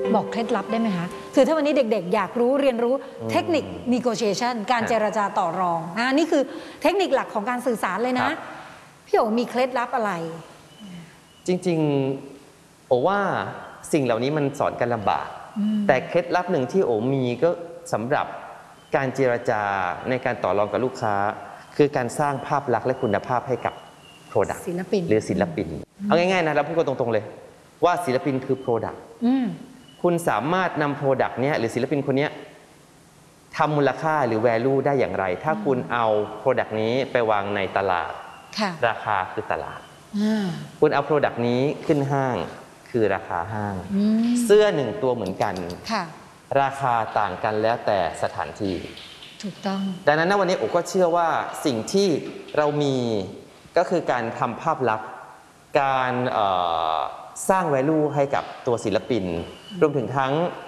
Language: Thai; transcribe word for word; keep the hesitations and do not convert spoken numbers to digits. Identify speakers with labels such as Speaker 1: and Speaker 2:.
Speaker 1: บอกเคล็ดลับได้ไหมคะคือถ้าวันนี้เด็กๆอยากรู้เรียนรู้เทคนิค negotiation การเจรจาต่อรองอ่านี่คือเทคนิคหลักของการสื่อสารเลยนะพี่โอมีเคล็ดลับอะไร
Speaker 2: จริงๆโอว่าสิ่งเหล่านี้มันสอนกันลำบากแต่เคล็ดลับหนึ่งที่โอมีก็สำหรับการเจรจาในการต่อรองกับลูกค้าคือการสร้างภาพลักษณ์และคุณภาพให้กับ Product
Speaker 1: ศิลปิน
Speaker 2: หรือศิลปินเอาง่ายๆนะเราพูดกันตรงๆเลยว่าศิลปินคือ Product คุณสามารถนำ Product เนี้ยหรือศิลปินคนนี้ทำมูลค่าหรือ value ได้อย่างไรถ้าคุณเอา Product นี้ไปวางในตลาดราคาคือตลาดคุณเอา Product นี้ขึ้นห้างคือราคาห้างเสื้อหนึ่งตัวเหมือนกันราคาต่างกันแล้วแต่สถานที่
Speaker 1: ถูกต้อง
Speaker 2: ดังนั้นวันนี้โอก็เชื่อว่าสิ่งที่เรามีก็คือการทำภาพลักษณ์การสร้าง value ให้กับตัวศิลปินรวมถึงทั้ง